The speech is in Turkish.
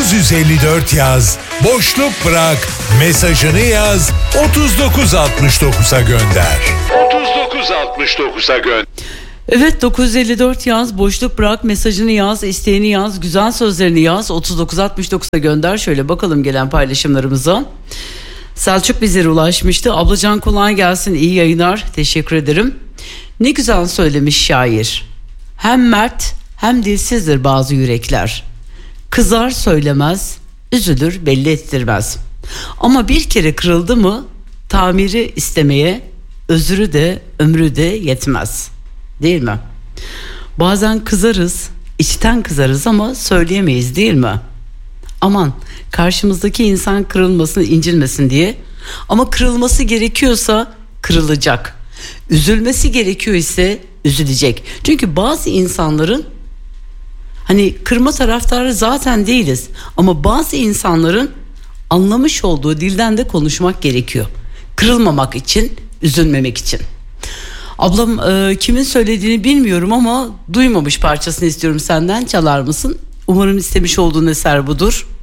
954 yaz, boşluk bırak, mesajını yaz, 3969'a gönder. 3969'a gönder. Evet, 954 yaz, boşluk bırak, mesajını yaz, isteğini yaz, güzel sözlerini yaz, 3969'a gönder. Şöyle bakalım gelen paylaşımlarımıza. Selçuk bizlere ulaşmıştı. Ablacan kolay gelsin, iyi yayınlar, teşekkür ederim. Ne güzel söylemiş şair. Hem mert hem dilsizdir bazı yürekler. Kızar söylemez, üzülür belli ettirmez. Ama bir kere kırıldı mı tamiri istemeye özrü de ömrü de yetmez. Değil mi? Bazen kızarız, içten kızarız ama söyleyemeyiz, değil mi? Aman karşımızdaki insan kırılmasın, incinmesin diye. Ama kırılması gerekiyorsa kırılacak. Üzülmesi gerekiyor ise üzülecek. Çünkü bazı insanların hani kırma taraftarı zaten değiliz. Ama bazı insanların anlamış olduğu dilden de konuşmak gerekiyor. Kırılmamak için, üzülmemek için. Ablam kimin söylediğini bilmiyorum ama duymamış parçasını istiyorum senden. Çalar mısın? Umarım istemiş olduğun eser budur.